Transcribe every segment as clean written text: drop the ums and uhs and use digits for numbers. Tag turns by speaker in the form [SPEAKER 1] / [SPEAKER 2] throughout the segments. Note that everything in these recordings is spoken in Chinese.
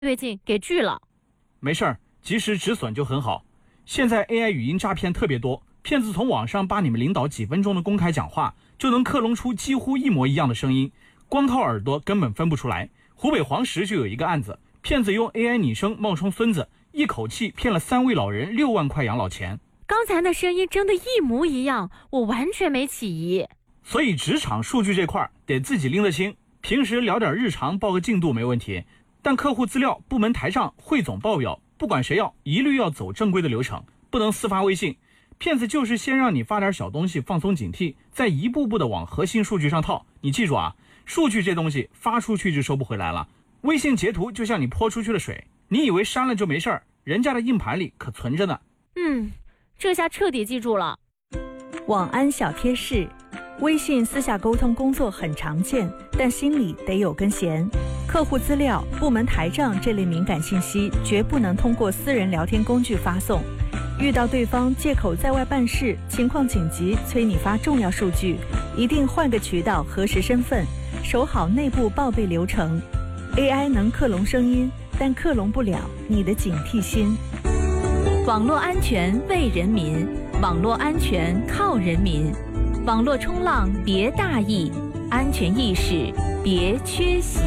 [SPEAKER 1] 最近给拒了。
[SPEAKER 2] 没事儿，及时止损就很好。现在 AI 语音诈骗特别多，骗子从网上把你们领导几分钟的公开讲话，就能克隆出几乎一模一样的声音，光靠耳朵根本分不出来。湖北黄石就有一个案子，骗子用 AI 拟声冒充孙子，一口气骗了3位老人6万块养老钱。
[SPEAKER 1] 刚才那声音真的一模一样，我完全没起疑。
[SPEAKER 2] 所以职场数据这块得自己拎得清，平时聊点日常报个进度没问题，但客户资料、部门台账、汇总报表，不管谁要，一律要走正规的流程，不能私发微信。骗子就是先让你发点小东西放松警惕，再一步步的往核心数据上套。你记住啊，数据这东西发出去就收不回来了。微信截图就像你泼出去的水，你以为删了就没事儿，人家的硬盘里可存着呢。
[SPEAKER 1] 这下彻底记住了。
[SPEAKER 3] 网安小贴士：微信私下沟通工作很常见，但心里得有根弦。客户资料、部门台账这类敏感信息绝不能通过私人聊天工具发送。遇到对方借口在外办事、情况紧急催你发重要数据，一定换个渠道核实身份，守好内部报备流程。AI 能克隆声音，但克隆不了你的警惕心。网络安全为人民，网络安全靠人民。网络冲浪别大意，安全意识别缺席。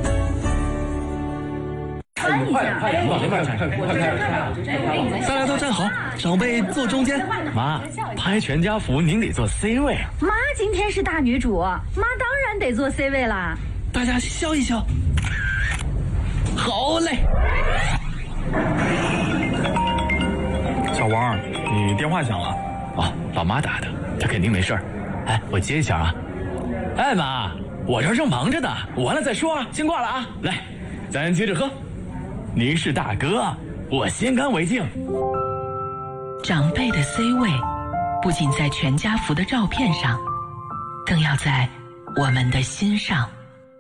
[SPEAKER 4] 快点，大家都站好，长辈坐中间。妈，拍全家福您得坐 C 位。
[SPEAKER 5] 妈今天是大女主，妈当然得坐 C 位啦。
[SPEAKER 4] 大家笑一笑。好嘞。
[SPEAKER 6] 小王，你电话响了。
[SPEAKER 4] 哦，老妈打的，她肯定没事儿。哎，我接一下啊。哎妈，我这正忙着呢，完了再说啊，先挂了啊。来，咱接着喝。您是大哥，我先干为敬。
[SPEAKER 7] 长辈的 C 位，不仅在全家福的照片上，更要在我们的心上。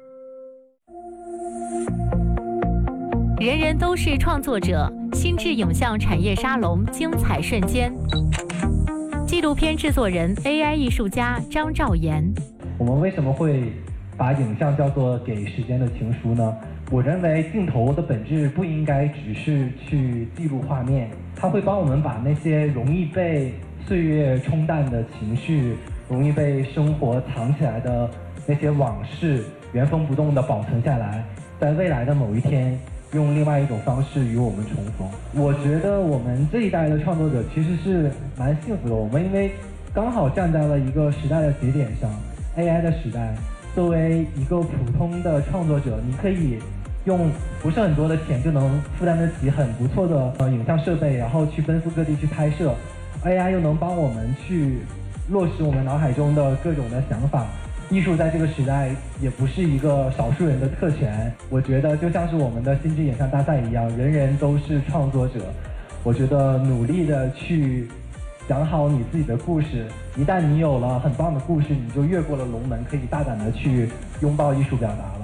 [SPEAKER 1] 人人都是创作者，心智影像产业沙龙精彩瞬间。纪录片制作人 AI 艺术家张兆岩。
[SPEAKER 8] 我们为什么会把影像叫做给时间的情书呢？我认为镜头的本质不应该只是去记录画面，它会帮我们把那些容易被岁月冲淡的情绪，容易被生活藏起来的那些往事原封不动地保存下来，在未来的某一天用另外一种方式与我们重逢。我觉得我们这一代的创作者其实是蛮幸福的，我们因为刚好站在了一个时代的节点上， AI 的时代，作为一个普通的创作者，你可以用不是很多的钱就能负担得起很不错的影像设备，然后去奔赴各地去拍摄。AI 又能帮我们去落实我们脑海中的各种的想法。艺术在这个时代也不是一个少数人的特权，我觉得就像是我们的心智影像大赛一样，人人都是创作者。我觉得努力的去讲好你自己的故事，一旦你有了很棒的故事，你就越过了龙门，可以大胆的去拥抱艺术表达了。